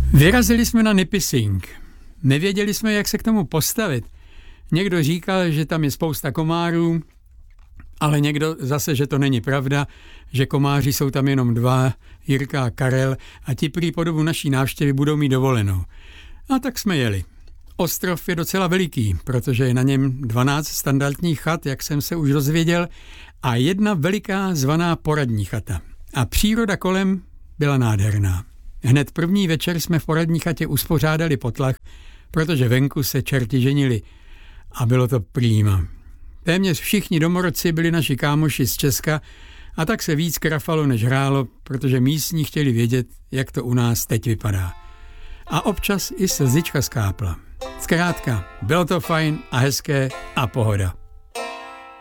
Vyrazili jsme na Nipissing. Nevěděli jsme, jak se k tomu postavit. Někdo říkal, že tam je spousta komárů, ale někdo zase, že to není pravda, že komáři jsou tam jenom 2, Jirka a Karel, a ti prý po dobu naší návštěvy budou mít dovolenou. A tak jsme jeli. Ostrov je docela veliký, protože je na něm 12 standardních chat, jak jsem se už dozvěděl, a jedna veliká zvaná poradní chata. A příroda kolem byla nádherná. Hned první večer jsme v poradní chatě uspořádali potlach, protože venku se čerti ženili. A bylo to prýma. Téměř všichni domorodci byli naši kámoši z Česka a tak se víc krafalo, než hrálo, protože místní chtěli vědět, jak to u nás teď vypadá. A občas i slzička skápla. Zkrátka, bylo to fajn a hezké a pohoda.